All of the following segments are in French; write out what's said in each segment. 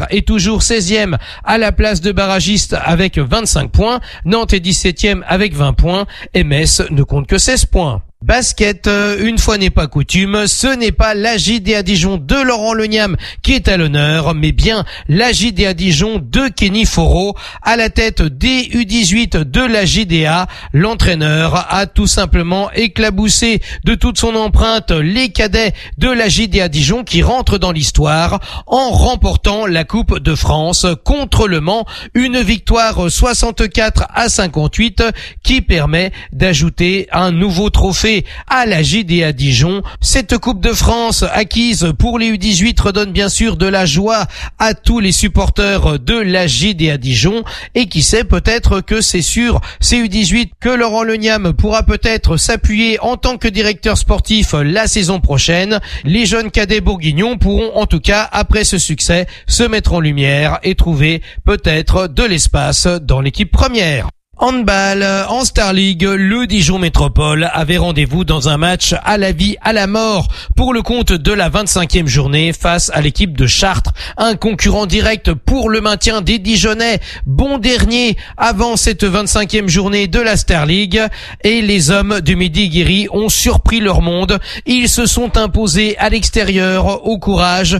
Auxerre est toujours 16e à la place de barragiste avec 25 points. Nantes est 17e avec 20 points et Metz ne compte que 16 points. Basket, une fois n'est pas coutume, ce n'est pas la JDA Dijon de Laurent Leniam qui est à l'honneur, mais bien la JDA Dijon de Kenny Foro à la tête des U18 de la JDA. L'entraîneur a tout simplement éclaboussé de toute son empreinte les cadets de la JDA Dijon qui rentrent dans l'histoire en remportant la Coupe de France contre Le Mans, une victoire 64-58 qui permet d'ajouter un nouveau trophée à la JDA Dijon. Cette Coupe de France acquise pour les U18 redonne bien sûr de la joie à tous les supporters de la JDA Dijon et qui sait, peut-être que c'est sur ces U18 que Laurent Leniam pourra peut-être s'appuyer en tant que directeur sportif la saison prochaine. Les jeunes cadets bourguignons pourront en tout cas, après ce succès, se mettre en lumière et trouver peut-être de l'espace dans l'équipe première. Handball, en Star League, le Dijon Métropole avait rendez-vous dans un match à la vie, à la mort pour le compte de la 25e journée face à l'équipe de Chartres, un concurrent direct pour le maintien des Dijonnais, bon dernier avant cette 25e journée de la Star League, et les hommes de Midi-Guéry ont surpris leur monde. Ils se sont imposés à l'extérieur au courage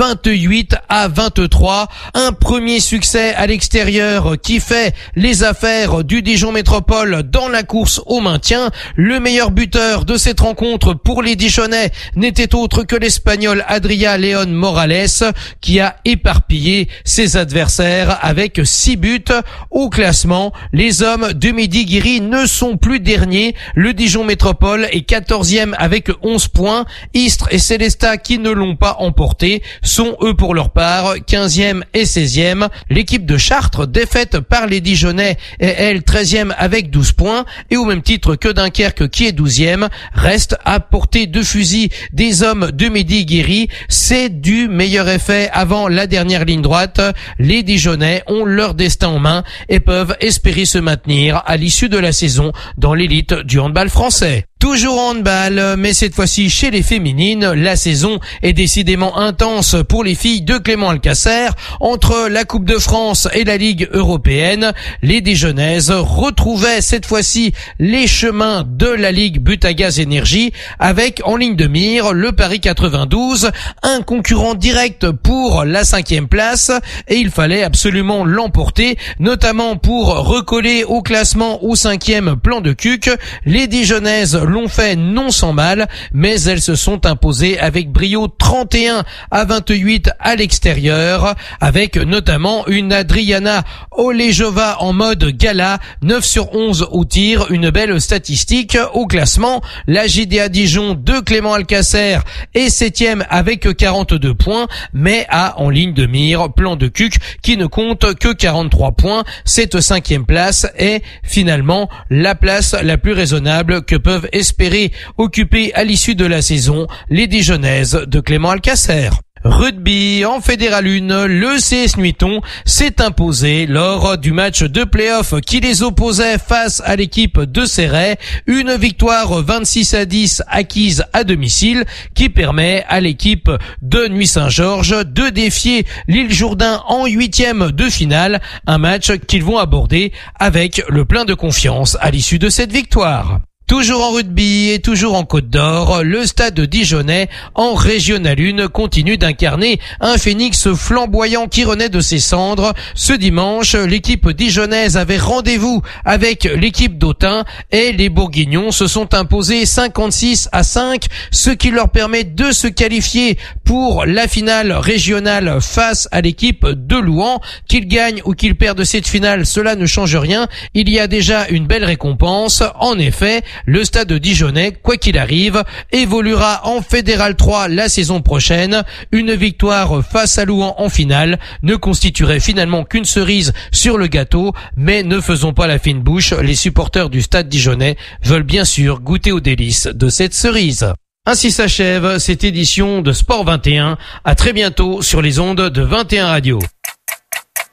28-23, un premier succès à l'extérieur qui fait les affaires du Dijon Métropole dans la course au maintien. Le meilleur buteur de cette rencontre pour les Dijonnais n'était autre que l'Espagnol Adria León Morales qui a éparpillé ses adversaires avec 6 buts. Au classement, les hommes de Midi-Guéry ne sont plus derniers. Le Dijon Métropole est 14e avec 11 points. Istres et Célestat, qui ne l'ont pas emporté, sont eux pour leur part 15e et 16e. L'équipe de Chartres, défaite par les Dijonnais, est elle 13e avec 12 points et au même titre que Dunkerque qui est 12e, reste à portée de fusil des hommes de Midi-Guéry. C'est du meilleur effet avant la dernière ligne droite. Les Dijonnais ont leur destin en main et peuvent espérer se maintenir à l'issue de la saison dans l'élite du handball français. Toujours en handball, mais cette fois-ci chez les féminines, la saison est décidément intense pour les filles de Clément Alcacer. Entre la Coupe de France et la Ligue européenne, les Dijonnaises retrouvaient cette fois-ci les chemins de la Ligue But à Gaz Énergie avec en ligne de mire le Paris 92, un concurrent direct pour la 5e place, et il fallait absolument l'emporter, notamment pour recoller au classement au 5e plan de Cuc. Les Dijonnaises l'ont fait non sans mal, mais elles se sont imposées avec brio 31-28 à l'extérieur, avec notamment une Adriana Olejova en mode gala, 9 sur 11 au tir, une belle statistique. Au classement, la JDA Dijon de Clément Alcacer est 7e avec 42 points, mais a en ligne de mire Plan de Cuc qui ne compte que 43 points. Cette 5e place est finalement la place la plus raisonnable que peuvent espérer occuper à l'issue de la saison les Dijonnaises de Clément Alcacer. Rugby en Fédéral 1, le CS Nuiton s'est imposé lors du match de play-off qui les opposait face à l'équipe de Céret. Une victoire 26-10 acquise à domicile qui permet à l'équipe de Nuit-Saint-Georges de défier l'Île Jourdain en 8e de finale. Un match qu'ils vont aborder avec le plein de confiance à l'issue de cette victoire. Toujours en rugby et toujours en Côte d'Or, le stade dijonnais en Régional 1 continue d'incarner un phénix flamboyant qui renaît de ses cendres. Ce dimanche, l'équipe dijonnaise avait rendez-vous avec l'équipe d'Autun et les Bourguignons se sont imposés 56-5, ce qui leur permet de se qualifier pour la finale régionale face à l'équipe de Louhans. Qu'ils gagnent ou qu'ils perdent cette finale, cela ne change rien. Il y a déjà une belle récompense. En effet, le stade dijonnais, quoi qu'il arrive, évoluera en Fédéral 3 la saison prochaine. Une victoire face à Louhans en finale ne constituerait finalement qu'une cerise sur le gâteau, mais ne faisons pas la fine bouche, les supporters du stade dijonnais veulent bien sûr goûter aux délices de cette cerise. Ainsi s'achève cette édition de Sport 21. À très bientôt sur les ondes de 21 Radio.